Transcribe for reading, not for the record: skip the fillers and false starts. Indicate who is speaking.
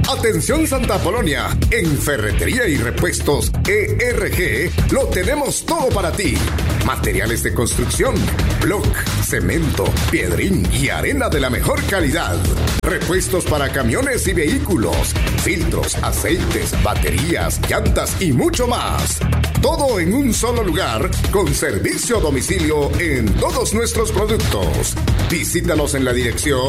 Speaker 1: Atención Santa Polonia, en Ferretería y Repuestos ERG lo tenemos todo para ti. Materiales de construcción, bloc, cemento, piedrín y arena de la mejor calidad. Repuestos para camiones y vehículos, filtros, aceites, baterías, llantas y mucho más. Todo en un solo lugar, con servicio a domicilio en todos nuestros productos. Visítanos en la dirección